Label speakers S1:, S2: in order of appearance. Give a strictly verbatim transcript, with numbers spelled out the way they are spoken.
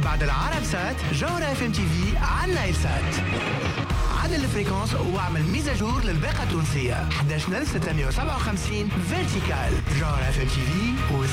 S1: بعد العرب سات جوهرة اف ام تي في على نايل سات. عدل الفريكونس واعمل ميزاجور للباقة التونسية احد عشر ستمية وسبعة وخمسين فيرتيكال. جوهرة اف ام تي في